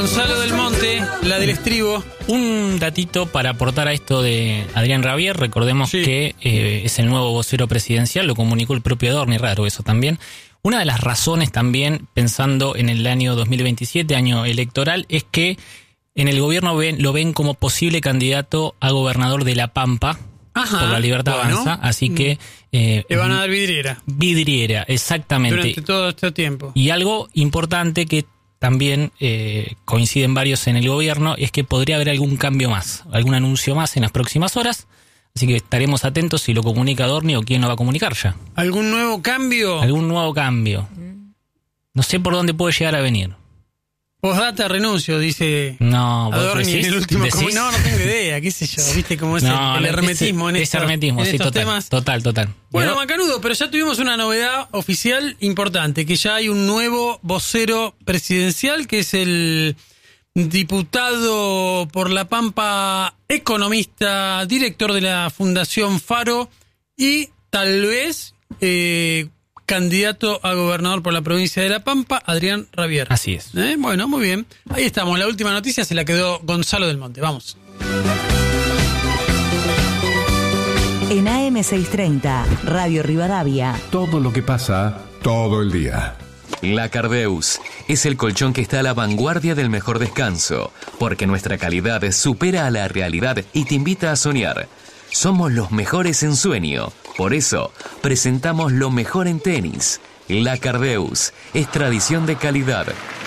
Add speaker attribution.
Speaker 1: Gonzalo del Monte, la del estribo.
Speaker 2: Un datito para aportar a esto de Adrián Rabier. Recordemos que es el nuevo vocero presidencial, lo comunicó el propio Adorni, raro eso también. Una de las razones también, pensando en el año 2027, año electoral, es que en el gobierno lo ven como posible candidato a gobernador de La Pampa. Ajá, por La Libertad Avanza, así que...
Speaker 1: le van a dar vidriera.
Speaker 2: Vidriera, exactamente.
Speaker 1: Durante todo este tiempo.
Speaker 2: Y algo importante que también coinciden varios en el gobierno es que podría haber algún cambio más, algún anuncio más en las próximas horas. Así que estaremos atentos si lo comunica Adorni o quién lo va a comunicar ya.
Speaker 1: ¿Algún nuevo cambio?
Speaker 2: Algún nuevo cambio. No sé por dónde puede llegar a venir.
Speaker 1: Postdata, renuncio, dice
Speaker 2: Adorni
Speaker 1: en el último. No tengo idea, qué sé yo, viste cómo es el hermetismo en estos temas.
Speaker 2: Total.
Speaker 1: Bueno, macanudo, pero ya tuvimos una novedad oficial importante, que ya hay un nuevo vocero presidencial, que es el diputado por La Pampa, economista, director de la Fundación Faro y tal vez candidato a gobernador por la provincia de La Pampa, Adrián Rabier.
Speaker 2: Así es.
Speaker 1: Bueno, muy bien. Ahí estamos. La última noticia se la quedó Gonzalo del Monte. Vamos.
Speaker 3: En AM630, Radio Rivadavia.
Speaker 4: Todo lo que pasa, todo el día.
Speaker 5: La Cardeus es el colchón que está a la vanguardia del mejor descanso, porque nuestra calidad supera a la realidad y te invita a soñar. Somos los mejores en sueño, por eso presentamos lo mejor en tenis. La Cardeus es tradición de calidad.